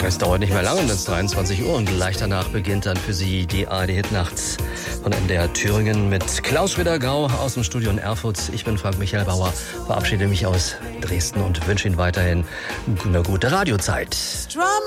Es dauert nicht mehr lange, dann ist 23 Uhr und gleich danach beginnt dann für Sie die ARD-Hit-Nacht von NDR Thüringen mit Klaus Schwitter-Grau aus dem Studio in Erfurt. Ich bin Frank Michael Bauer, verabschiede mich aus Dresden und wünsche Ihnen weiterhin eine gute Radiozeit.